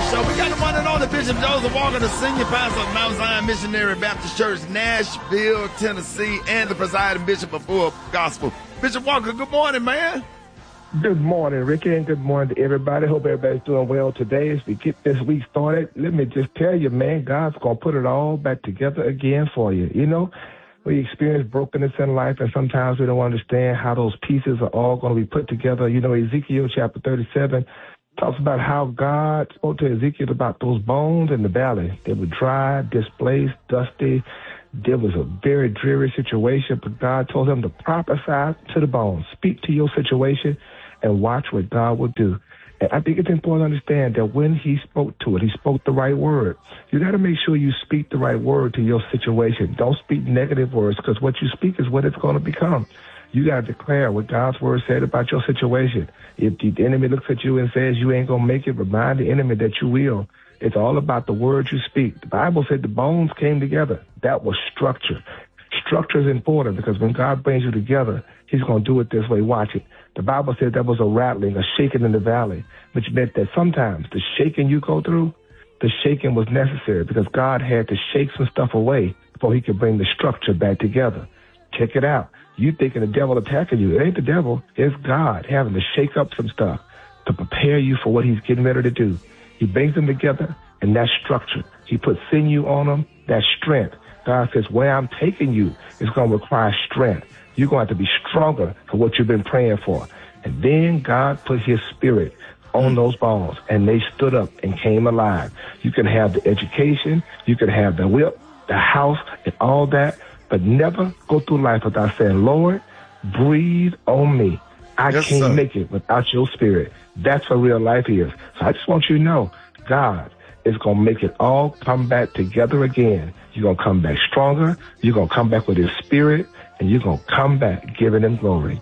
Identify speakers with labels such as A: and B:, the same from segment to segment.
A: Show. We got the one and only Bishop Joseph Walker, the senior pastor of Mount Zion Missionary Baptist Church, Nashville, Tennessee, and the presiding bishop of Full Gospel. Bishop Walker, good morning, man.
B: Good morning, Ricky, and good morning to everybody. Hope everybody's doing well today. As we get this week started, let me just tell you, man, God's going to put it all back together again for you. You know, we experience brokenness in life, and sometimes we don't understand how those pieces are all going to be put together. You know, Ezekiel chapter 37 talks about how God spoke to Ezekiel about those bones in the valley. They were dry, displaced, dusty. There was a very dreary situation, but God told him to prophesy to the bones, speak to your situation, and watch what God will do. And I think it's important to understand that when he spoke to it, he spoke the right word. You got to make sure you speak the right word to your situation. Don't speak negative words, because what you speak is what it's going to become. You got to declare what God's word said about your situation. If the enemy looks at you and says you ain't going to make it, remind the enemy that you will. It's all about the words you speak. The Bible said the bones came together. That was structure. Structure is important because when God brings you together, he's going to do it this way. Watch it. The Bible said there was a rattling, a shaking in the valley, which meant that sometimes the shaking you go through, the shaking was necessary because God had to shake some stuff away before he could bring the structure back together. Check it out. You thinking the devil attacking you. It ain't the devil. It's God having to shake up some stuff to prepare you for what he's getting ready to do. He brings them together, and that's structure. He puts sinew on them, that's strength. God says, where I'm taking you is going to require strength. You're going to have to be stronger for what you've been praying for. And then God put his spirit on those bones, and they stood up and came alive. You can have the education, you can have the whip, the house, and all that, but never go through life without saying, Lord, breathe on me. I can't make it without your spirit. That's what real life is. So I just want you to know, God is going to make it all come back together again. You're going to come back stronger. You're going to come back with his spirit, and you're going to come back giving him glory.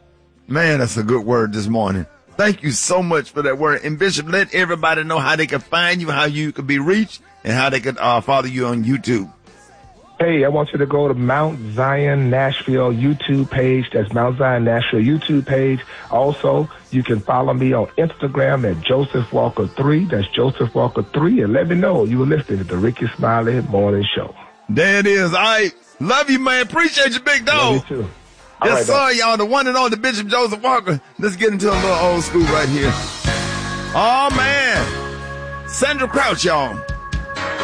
A: Man, that's a good word this morning. Thank you so much for that word. And Bishop, let everybody know how they can find you, how you can be reached, and how they can follow you on YouTube.
B: Hey, I want you to go to Mount Zion Nashville YouTube page. That's Mount Zion Nashville YouTube page. Also, you can follow me on Instagram at Joseph Walker 3. That's Joseph Walker 3. And let me know you were listening to the Ricky Smiley Morning Show.
A: There it is. All right. Love you, man. Appreciate you, big dog.
B: Love you too.
A: Yes, sir, y'all. The one and only Bishop Joseph Walker. Let's get into a little old school right here. Oh, man. Sandra Crouch, y'all.